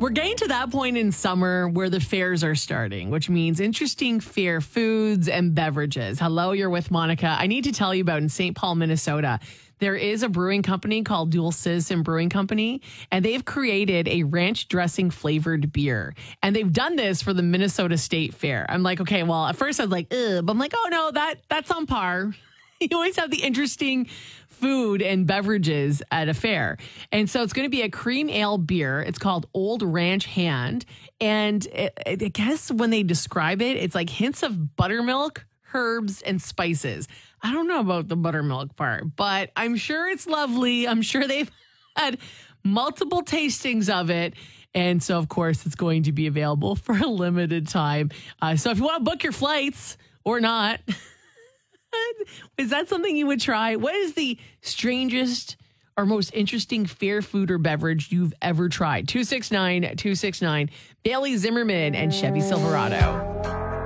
We're getting to that point in summer where the fairs are starting, which means interesting fair foods and beverages. Hello, you're with Monica. I need to tell you about in St. Paul, Minnesota. There is a brewing company called Dual Citizen Brewing Company, and they've created a ranch dressing flavored beer. And they've done this for the Minnesota State Fair. I'm like, okay, well, at first I was like, ugh, but I'm like, oh no, that's on par. You always have the interesting food and beverages at a fair. And so it's going to be a cream ale beer. It's called Old Ranch Hand. And I guess when they describe it, it's like hints of buttermilk, herbs, and spices. I don't know about the buttermilk part, but I'm sure it's lovely. I'm sure they've had multiple tastings of it. And so, of course, it's going to be available for a limited time. So if you want to book your flights or not, is that something you would try? What is the strangest or most interesting fair food or beverage you've ever tried? 269-269, Bailey Zimmerman and Chevy Silverado.